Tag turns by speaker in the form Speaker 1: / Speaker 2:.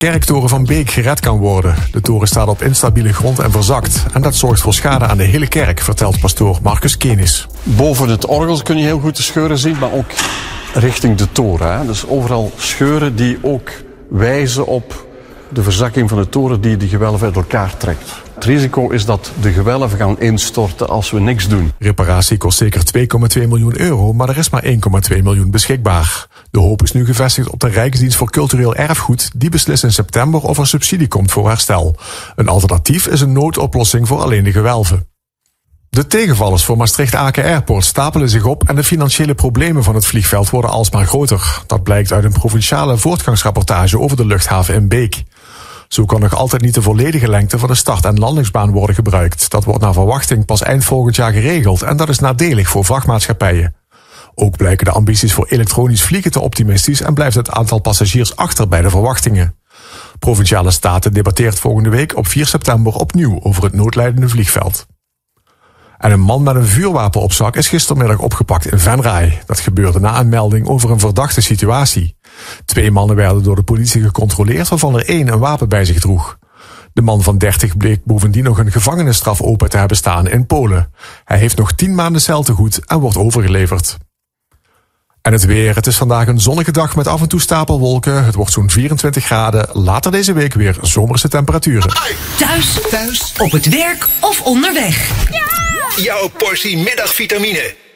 Speaker 1: Kerktoren van Beek gered kan worden. De toren staat op instabiele grond en verzakt. En dat zorgt voor schade aan de hele kerk, vertelt pastoor Marcus Kenis.
Speaker 2: Boven het orgel kun je heel goed de scheuren zien, maar ook richting de toren. Hè? Dus overal scheuren die ook wijzen op de verzakking van de toren die de gewelven uit elkaar trekt. Het risico is dat de gewelven gaan instorten als we niks doen.
Speaker 1: Reparatie kost zeker 2,2 miljoen euro, maar er is maar 1,2 miljoen beschikbaar. De hoop is nu gevestigd op de Rijksdienst voor Cultureel Erfgoed. Die beslist in september of er subsidie komt voor herstel. Een alternatief is een noodoplossing voor alleen de gewelven. De tegenvallers voor Maastricht-Aken Airport stapelen zich op en de financiële problemen van het vliegveld worden alsmaar groter. Dat blijkt uit een provinciale voortgangsrapportage over de luchthaven in Beek. Zo kan nog altijd niet de volledige lengte van de start- en landingsbaan worden gebruikt. Dat wordt naar verwachting pas eind volgend jaar geregeld en dat is nadelig voor vrachtmaatschappijen. Ook blijken de ambities voor elektronisch vliegen te optimistisch en blijft het aantal passagiers achter bij de verwachtingen. Provinciale Staten debatteert volgende week op 4 september opnieuw over het noodlijdende vliegveld. En een man met een vuurwapen op zak is gistermiddag opgepakt in Venray. Dat gebeurde na een melding over een verdachte situatie. 2 mannen werden door de politie gecontroleerd, waarvan er 1 een wapen bij zich droeg. De man van 30 bleek bovendien nog een gevangenisstraf open te hebben staan in Polen. Hij heeft nog 10 maanden cel te goed en wordt overgeleverd. En het weer. Het is vandaag een zonnige dag met af en toe stapelwolken. Het wordt zo'n 24 graden. Later deze week weer zomerse temperaturen.
Speaker 3: Thuis, op het werk of onderweg.
Speaker 4: Ja! Jouw portie middagvitamine.